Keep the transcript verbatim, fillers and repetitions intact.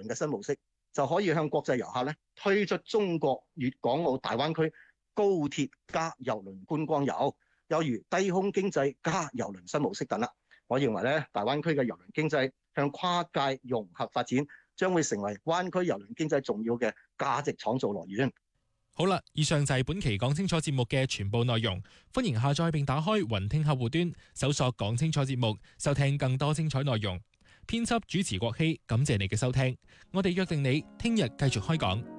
輪嘅新模式，就可以向國際遊客咧推出中國粵港澳大灣區高鐵加郵輪觀光遊，有如低空經濟加郵輪新模式等啦。我認為咧，大灣區嘅郵輪經濟向跨界融合發展，將會成為灣區郵輪經濟重要嘅價值創造來源。 好啦，以上就係本期講清楚節目嘅全部內容。歡迎下載並打開雲聽客戶端，搜索講清楚節目，收聽更多精彩內容。編輯主持國希，感謝你嘅收聽。我哋約定你聽日繼續開講。